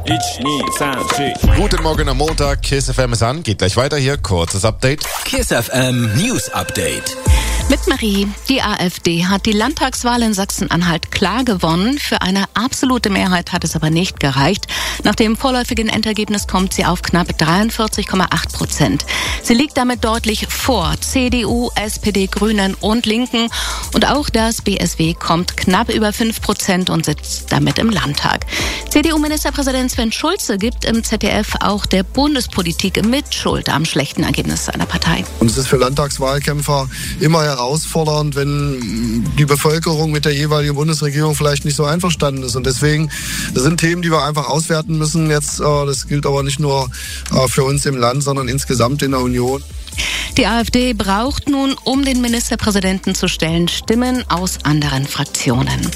Guten Morgen am Montag, Kiss FM ist an, geht gleich weiter hier, kurzes Update. Kiss FM News Update. Mit Marie. Die AfD hat die Landtagswahl in Sachsen-Anhalt klar gewonnen. Für eine absolute Mehrheit hat es aber nicht gereicht. Nach dem vorläufigen Endergebnis kommt sie auf knapp 43,8%. Sie liegt damit deutlich vor CDU, SPD, Grünen und Linken. Und auch das BSW kommt knapp über 5% und sitzt damit im Landtag. CDU-Ministerpräsident Sven Schulze gibt im ZDF auch der Bundespolitik Mitschuld am schlechten Ergebnis seiner Partei. Und es ist für Landtagswahlkämpfer immer herausfordernd, wenn die Bevölkerung mit der jeweiligen Bundesregierung vielleicht nicht so einverstanden ist. Und deswegen, das sind Themen, die wir einfach auswerten müssen jetzt. Das gilt aber nicht nur für uns im Land, sondern insgesamt in der Union. Die AfD braucht nun, um den Ministerpräsidenten zu stellen, Stimmen aus anderen Fraktionen.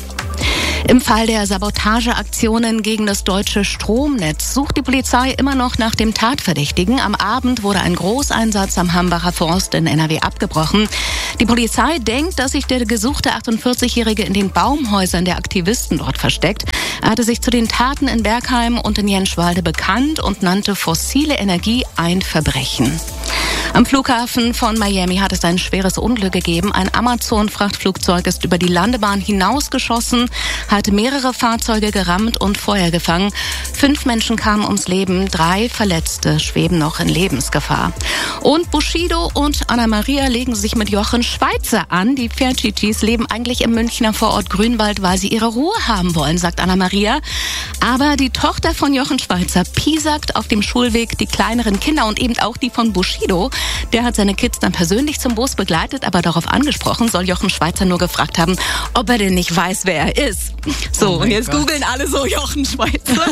Im Fall der Sabotageaktionen gegen das deutsche Stromnetz sucht die Polizei immer noch nach dem Tatverdächtigen. Am Abend wurde ein Großeinsatz am Hambacher Forst in NRW abgebrochen. Die Polizei denkt, dass sich der gesuchte 48-Jährige in den Baumhäusern der Aktivisten dort versteckt. Er hatte sich zu den Taten in Bergheim und in Jenschwalde bekannt und nannte fossile Energie ein Verbrechen. Am Flughafen von Miami hat es ein schweres Unglück gegeben. Ein Amazon-Frachtflugzeug ist über die Landebahn hinausgeschossen, hat mehrere Fahrzeuge gerammt und Feuer gefangen. 5 Menschen kamen ums Leben, 3 Verletzte schweben noch in Lebensgefahr. Und Bushido und Anna Maria legen sich mit Jochen Schweizer an. Die Ferchichis leben eigentlich im Münchner Vorort Grünwald, weil sie ihre Ruhe haben wollen, sagt Anna Maria. Aber die Tochter von Jochen Schweizer piesackt auf dem Schulweg die kleineren Kinder und eben auch die von Bushido. Der hat seine Kids dann persönlich zum Bus begleitet, aber darauf angesprochen soll Jochen Schweizer nur gefragt haben, ob er denn nicht weiß, wer er ist. So, und jetzt googeln alle so Jochen Schweizer.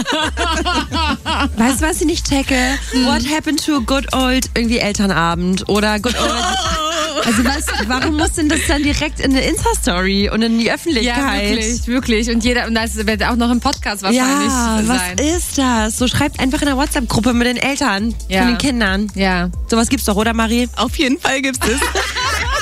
Weißt du, was ich nicht checke? What happened to good old irgendwie Elternabend oder good old... Also warum muss denn das dann direkt in eine Insta-Story und in die Öffentlichkeit? Ja, wirklich. Und das wird auch noch im Podcast wahrscheinlich sein. Was ist das? So schreibt einfach in der WhatsApp-Gruppe mit den Eltern von den Kindern. Ja. Sowas gibt's doch, oder Marie? Auf jeden Fall gibt's es.